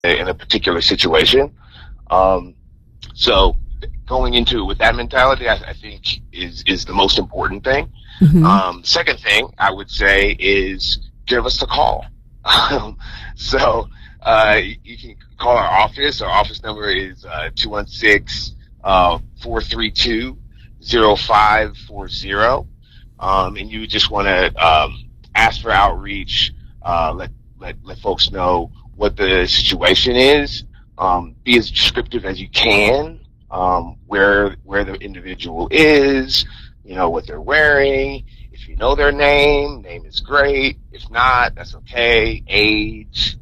in a particular situation. Um, so going into it with that mentality, I think is the most important thing. Mm-hmm. Second thing I would say is give us a call. So you can call our office. Our office number is 216-432-0540. And you just want to ask for outreach, let folks know what the situation is, be as descriptive as you can, where the individual is, what they're wearing. If you know their name is great. If not, that's okay. Age,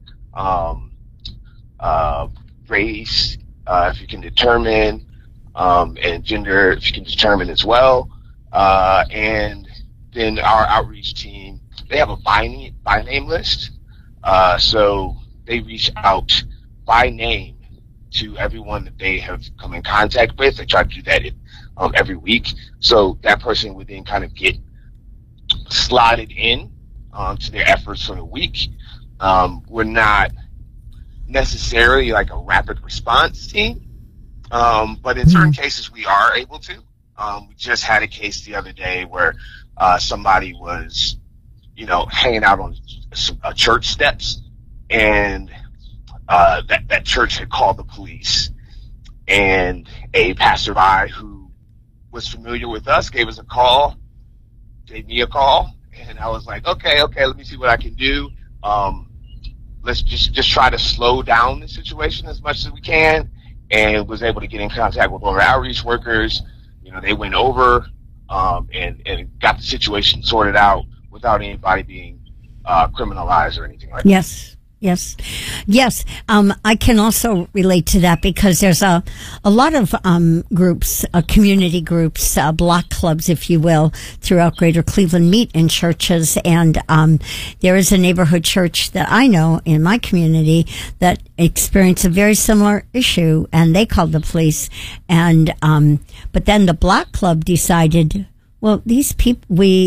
race, if you can determine, and gender, if you can determine as well. And then our outreach team, they have a by name list. So they reach out by name to everyone that they have come in contact with. They try to do that every week. So that person would then kind of get slotted in to their efforts for the week. We're not necessarily like a rapid response team, but in certain cases we are able to. We just had a case the other day where somebody was, hanging out on church steps, and that church had called the police, and a passerby who was familiar with us gave us a call, gave me a call, and I was like, okay, let me see what I can do. Let's just try to slow down the situation as much as we can, and was able to get in contact with our outreach workers. They went over and got the situation sorted out without anybody being criminalized or anything like that. Yes. I can also relate to that because there's a lot of groups, community groups, block clubs, if you will, throughout Greater Cleveland meet in churches, and there is a neighborhood church that I know in my community that experienced a very similar issue, and they called the police, and but then the block club decided, well, these people,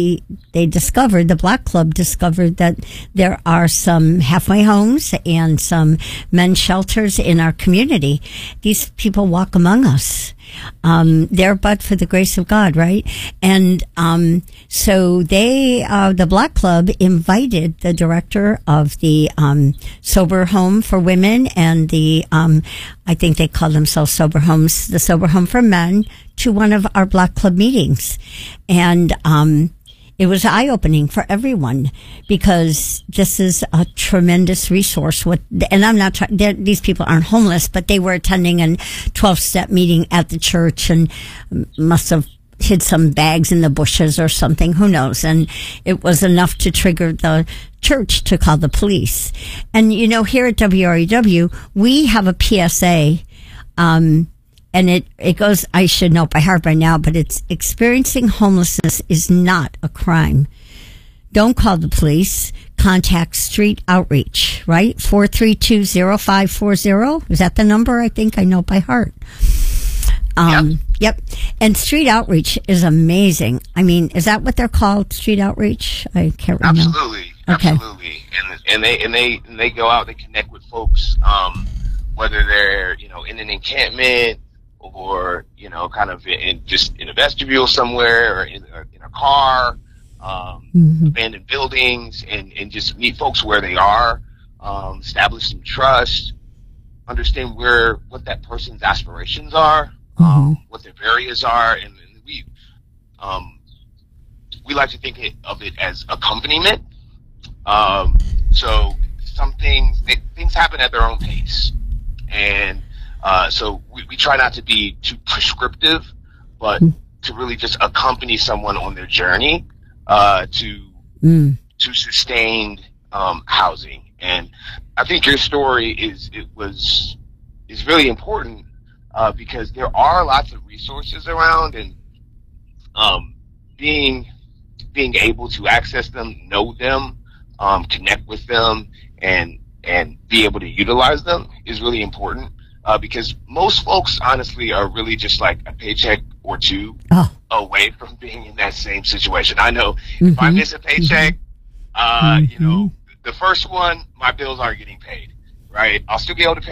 the Block Club discovered that there are some halfway homes and some men's shelters in our community. These people walk among us. They're but for the grace of God, right? And, so the Block Club invited the director of the, sober home for women and the, I think they call themselves sober homes, the sober home for men, to one of our Block Club meetings. And, it was eye-opening for everyone because this is a tremendous resource. And I'm not these people aren't homeless, but they were attending a 12-step meeting at the church and must have hid some bags in the bushes or something, who knows. And it was enough to trigger the church to call the police. And, here at WREW, we have a PSA, and it goes, I should know by heart by now, but it's experiencing homelessness is not a crime. Don't call the police. Contact Street Outreach, right? 432-0540. Is that the number? I think I know by heart. Yep. And Street Outreach is amazing. I mean, is that what they're called? Street Outreach? I can't remember. Absolutely. Okay. Absolutely. And they go out, they connect with folks, whether they're, in an encampment, or, kind of in a vestibule somewhere, or in a car, abandoned buildings, and just meet folks where they are, establish some trust, understand what that person's aspirations are, what their barriers are, and we like to think of it as accompaniment. So things happen at their own pace, and so we try not to be too prescriptive, but to really just accompany someone on their journey to sustained housing. And I think your story is really important because there are lots of resources around, and being able to access them, know them, connect with them, and be able to utilize them is really important. Because most folks, honestly, are really just like a paycheck or two away from being in that same situation. I know if I miss a paycheck, the first one, my bills aren't getting paid. right? I'll still be able to pay